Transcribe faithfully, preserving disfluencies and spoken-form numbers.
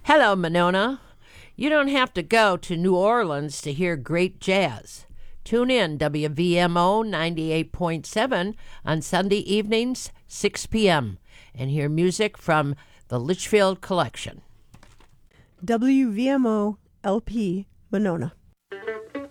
Hello, Monona. You don't have to go to New Orleans to hear great jazz. Tune in W V M O ninety-eight point seven on Sunday evenings, six p.m., and hear music from the Litchfield Collection. W V M O L P Monona.